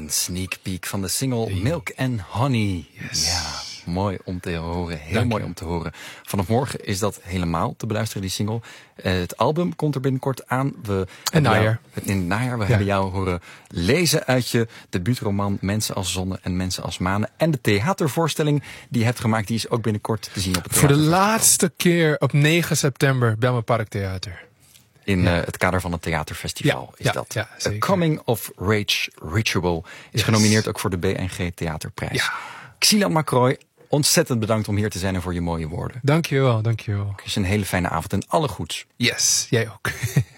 Een sneak peek van de single Milk and Honey. Yes. Ja, mooi om te horen. Heel mooi om te horen. Vanaf morgen is dat helemaal te beluisteren, die single. Het album komt er binnenkort aan. In het najaar. In het najaar. We hebben jou horen lezen uit je debuutroman Mensen als Zonne en Mensen als Manen. En de theatervoorstelling die je hebt gemaakt, die is ook binnenkort te zien op het Voor de theaterfestival. laatste keer op 9 september Bijlmer Parktheater. In het kader van het theaterfestival is dat. Ja, zeker. A Coming of Rage Ritual is genomineerd ook voor de BNG Theaterprijs. Ja. Xilan Macroy, ontzettend bedankt om hier te zijn en voor je mooie woorden. Dankjewel. Het is een hele fijne avond en alle goeds. Yes, jij ook.